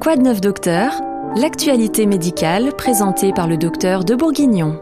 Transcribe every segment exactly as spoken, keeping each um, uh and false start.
Quoi de neuf docteur? L'actualité médicale présentée par le docteur de Bourguignon.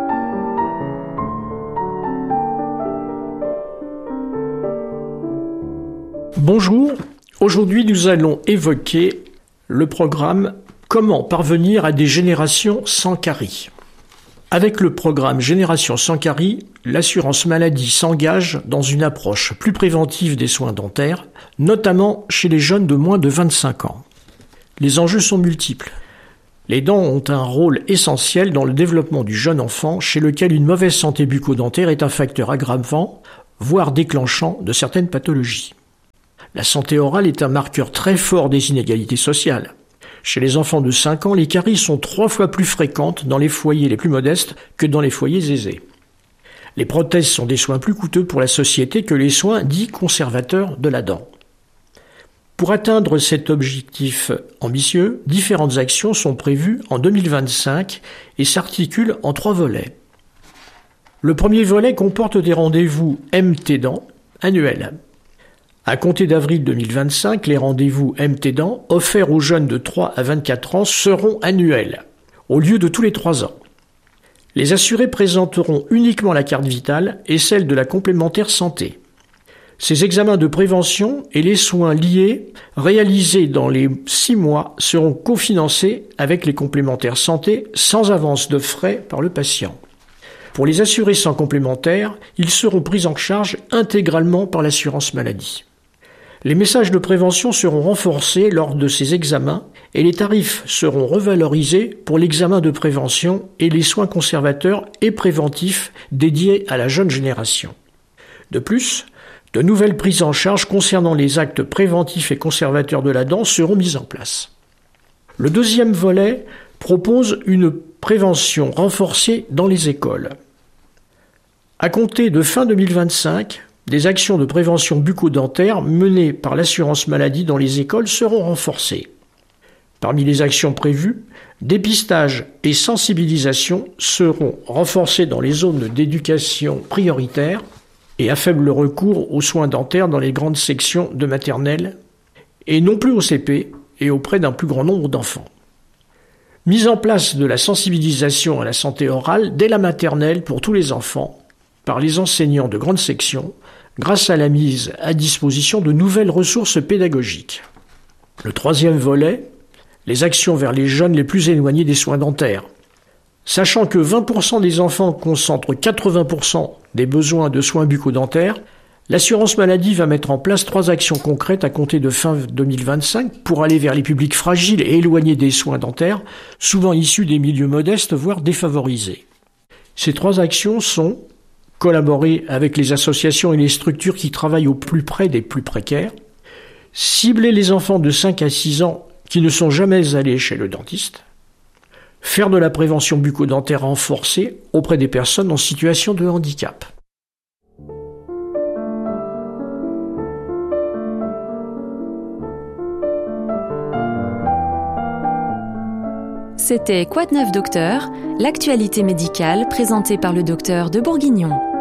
Bonjour, aujourd'hui nous allons évoquer le programme « Comment parvenir à des générations sans caries ». Avec le programme Génération sans caries, l'assurance maladie s'engage dans une approche plus préventive des soins dentaires, notamment chez les jeunes de moins de vingt-cinq ans. Les enjeux sont multiples. Les dents ont un rôle essentiel dans le développement du jeune enfant, chez lequel une mauvaise santé bucco-dentaire est un facteur aggravant, voire déclenchant de certaines pathologies. La santé orale est un marqueur très fort des inégalités sociales. Chez les enfants de cinq ans, les caries sont trois fois plus fréquentes dans les foyers les plus modestes que dans les foyers aisés. Les prothèses sont des soins plus coûteux pour la société que les soins dits conservateurs de la dent. Pour atteindre cet objectif ambitieux, différentes actions sont prévues en deux mille vingt-cinq et s'articulent en trois volets. Le premier volet comporte des rendez-vous M T Dents annuels. À compter d'avril deux mille vingt-cinq, les rendez-vous M T Dents offerts aux jeunes de trois à vingt-quatre ans seront annuels, au lieu de tous les trois ans. Les assurés présenteront uniquement la carte vitale et celle de la complémentaire santé. Ces examens de prévention et les soins liés réalisés dans les six mois seront cofinancés avec les complémentaires santé sans avance de frais par le patient. Pour les assurés sans complémentaire, ils seront pris en charge intégralement par l'assurance maladie. Les messages de prévention seront renforcés lors de ces examens et les tarifs seront revalorisés pour l'examen de prévention et les soins conservateurs et préventifs dédiés à la jeune génération. De plus, de nouvelles prises en charge concernant les actes préventifs et conservateurs de la dent seront mises en place. Le deuxième volet propose une prévention renforcée dans les écoles. À compter de fin deux mille vingt-cinq, des actions de prévention bucco-dentaire menées par l'assurance maladie dans les écoles seront renforcées. Parmi les actions prévues, dépistage et sensibilisation seront renforcés dans les zones d'éducation prioritaire et à faible recours aux soins dentaires dans les grandes sections de maternelle et non plus au C P et auprès d'un plus grand nombre d'enfants. Mise en place de la sensibilisation à la santé orale dès la maternelle pour tous les enfants par les enseignants de grande section grâce à la mise à disposition de nouvelles ressources pédagogiques. Le troisième volet, les actions vers les jeunes les plus éloignés des soins dentaires. Sachant que vingt pour cent des enfants concentrent quatre-vingts pour cent des besoins de soins bucco-dentaires, l'assurance maladie va mettre en place trois actions concrètes à compter de fin deux mille vingt-cinq pour aller vers les publics fragiles et éloignés des soins dentaires, souvent issus des milieux modestes, voire défavorisés. Ces trois actions sont collaborer avec les associations et les structures qui travaillent au plus près des plus précaires, cibler les enfants de cinq à six ans qui ne sont jamais allés chez le dentiste, faire de la prévention bucco-dentaire renforcée auprès des personnes en situation de handicap. C'était Quoi de neuf docteur? L'actualité médicale présentée par le docteur de Bourguignon.